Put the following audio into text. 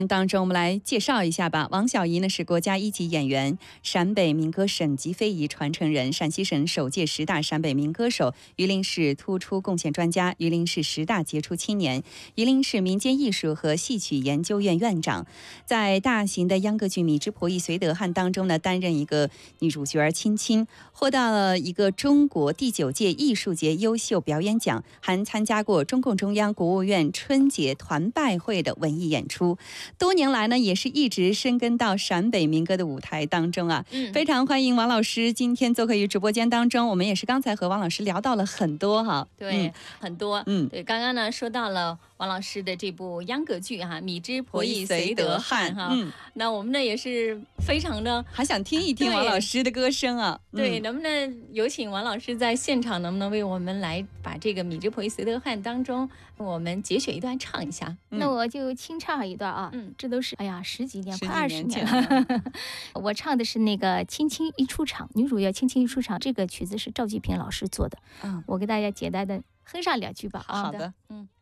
当中，我们来介绍一下吧。王小怡呢是国家一级演员，陕北民歌省级非遗传承人，陕西省首届10大陕北民歌手，榆林市突出贡献专家，榆林市10大杰出青年，榆林市民间艺术和戏曲研究院院长。在大型的秧歌剧《米脂婆姨绥德汉》当中呢，担任一个女主角青青，获到了一个中国第9届艺术节优秀表演奖，还参加过中共中央、国务院春节团拜会的文艺演出。多年来呢，也是一直深耕到陕北民歌的舞台当中啊。非常欢迎王老师今天做客于直播间当中。我们也是刚才和王老师聊到了很多哈， 对，很多，对，刚刚呢说到了王老师的这部秧歌剧哈，《米脂婆姨绥德汉》哈，那我们呢也是非常的还想听一听王老师的歌声啊。 对，能不能有请王老师在现场，能不能为我们来把这个《米脂婆姨绥德汉》当中我们节选一段唱一下？ 那我就清唱一段啊。这都是10几年，快20年了。我唱的是那个《青青一出场》，女主角青青一出场，这个曲子是赵季平老师做的。我给大家简单的哼上2句吧。 好的，